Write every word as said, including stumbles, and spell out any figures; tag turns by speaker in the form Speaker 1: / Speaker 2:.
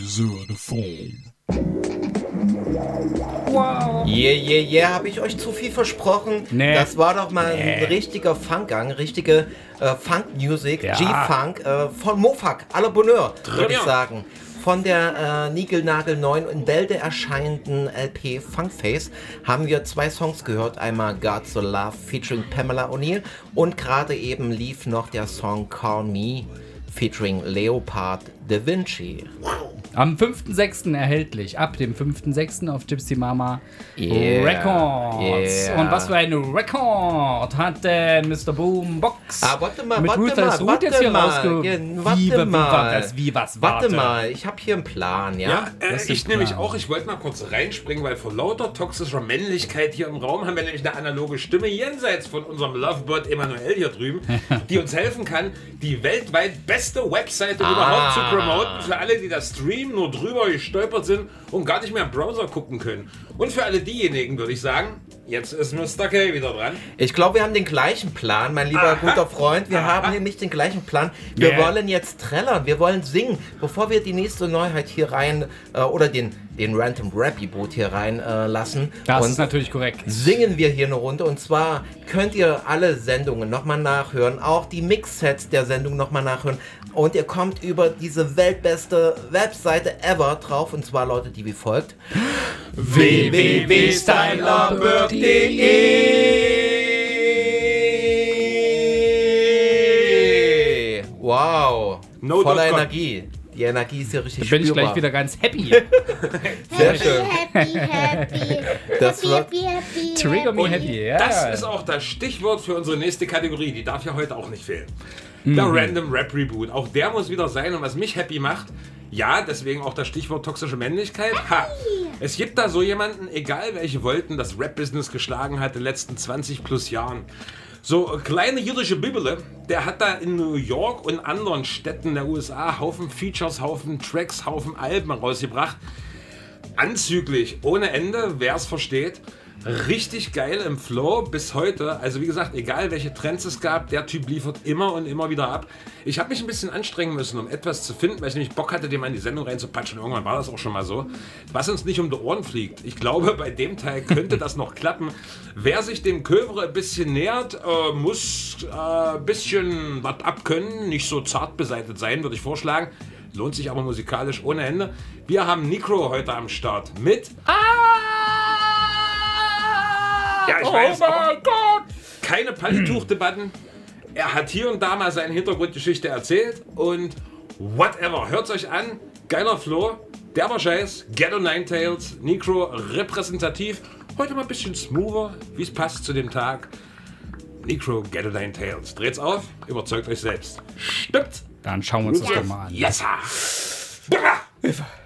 Speaker 1: Form.
Speaker 2: Wow. Yeah, yeah, yeah, habe ich euch zu viel versprochen?
Speaker 3: Nee.
Speaker 2: Das war doch mal
Speaker 3: Nee.
Speaker 2: ein richtiger Funkgang, richtige äh, Funk-Music,
Speaker 3: Ja.
Speaker 2: G-Funk äh, von Mofak, à la Bonheur, würde ich
Speaker 4: bien.
Speaker 2: sagen. Von der äh, Nigelnagel neuen in Bälde erscheinenden L P Funkface haben wir zwei Songs gehört. Einmal God So Love featuring Pamela O'Neill und gerade eben lief noch der Song Call Me featuring Leopard Da Vinci.
Speaker 3: Am fünften sechsten erhältlich. Ab dem fünften sechsten auf Gypsy Mama
Speaker 2: Yeah,
Speaker 3: Records.
Speaker 2: yeah.
Speaker 3: Und was für ein Rekord hat denn Mister Boombox
Speaker 2: Ah, warte mal,
Speaker 3: mit
Speaker 2: warte
Speaker 3: Ruthless
Speaker 2: mal,
Speaker 3: Root
Speaker 2: warte
Speaker 3: jetzt hier
Speaker 2: mal,
Speaker 3: rausge...
Speaker 2: Ge-
Speaker 3: wie,
Speaker 2: warte
Speaker 3: wie,
Speaker 2: mal.
Speaker 3: Was, wie, was,
Speaker 2: Warte
Speaker 3: warte.
Speaker 2: mal, ich habe hier einen Plan, ja?
Speaker 4: Ja, äh,
Speaker 3: Das ist
Speaker 4: ich
Speaker 3: klar.
Speaker 4: nämlich auch, ich wollte mal kurz reinspringen, weil vor lauter toxischer Männlichkeit hier im Raum haben wir nämlich eine analoge Stimme jenseits von unserem Lovebird Emanuel hier drüben, die uns helfen kann, die weltweit beste Webseite
Speaker 2: Ah.
Speaker 4: überhaupt zu promoten, für alle, die das streamen, nur drüber gestolpert sind und gar nicht mehr im Browser gucken können. Und für alle diejenigen würde ich sagen, jetzt ist Mister K wieder dran.
Speaker 2: Ich glaube, wir haben den gleichen Plan, mein lieber
Speaker 4: Aha.
Speaker 2: guter Freund. Wir haben nämlich den gleichen Plan. Wir
Speaker 3: Yeah.
Speaker 2: wollen jetzt trällern, wir wollen singen, bevor wir die nächste Neuheit hier rein äh, oder den, den Random Rap-Boot hier rein äh, lassen.
Speaker 3: Das
Speaker 2: und
Speaker 3: ist natürlich korrekt.
Speaker 2: singen wir hier eine Runde. Und zwar könnt ihr alle Sendungen nochmal nachhören, auch die Mix-Sets der Sendung nochmal nachhören. Und ihr kommt über diese weltbeste Webseite ever drauf. Und zwar lautet die wie folgt: w w w punkt stylerbird punkt de. Wow,
Speaker 4: No
Speaker 2: voller
Speaker 4: dot com.
Speaker 2: Energie. Die Energie ist ja richtig
Speaker 3: Da bin ich
Speaker 2: spürbar.
Speaker 3: gleich wieder ganz happy.
Speaker 2: Sehr schön.
Speaker 5: Happy, happy,
Speaker 2: Das
Speaker 5: happy,
Speaker 2: wird-
Speaker 5: happy, happy,
Speaker 3: Trigger me
Speaker 4: Und
Speaker 3: happy, ja.
Speaker 4: das ist auch das Stichwort für unsere nächste Kategorie. Die darf ja heute auch nicht fehlen. Der Random Rap Reboot. Auch der muss wieder sein. Und was mich happy macht, ja, deswegen auch das Stichwort toxische Männlichkeit. Ha! Es gibt da so jemanden, egal welche Wolken das Rap-Business geschlagen hat in den letzten zwanzig plus Jahren. So eine kleine jüdische Bibele, der hat da in New York und anderen Städten der U S A Haufen Features, Haufen Tracks, Haufen Alben rausgebracht. Anzüglich, ohne Ende, wer es versteht. Richtig geil im Flow bis heute. Also wie gesagt, egal welche Trends es gab, der Typ liefert immer und immer wieder ab. Ich habe mich ein bisschen anstrengen müssen, um etwas zu finden, weil ich nämlich Bock hatte, dem mal in die Sendung reinzupatschen. Irgendwann war das auch schon mal so. Was uns nicht um die Ohren fliegt. Ich glaube, bei dem Teil könnte das noch klappen. Wer sich dem Kövre ein bisschen nähert, äh, muss ein äh, bisschen was abkönnen. Nicht so zart beseitet sein, würde ich vorschlagen. Lohnt sich aber musikalisch ohne Ende. Wir haben Necro heute am Start mit... Ja, ich weiß, aber keine Palmtuchdebatten. Er hat hier und da mal seine Hintergrundgeschichte erzählt und whatever. Hört's euch an. Geiler Flow. Der war scheiß. Ghetto Ninetales. Necro repräsentativ. Heute mal ein bisschen smoother, wie es passt zu dem Tag. Necro Ghetto Ninetales. Dreht's auf. Überzeugt euch selbst. Stimmt.
Speaker 3: Dann schauen wir uns das doch mal an.
Speaker 4: Yes, sir.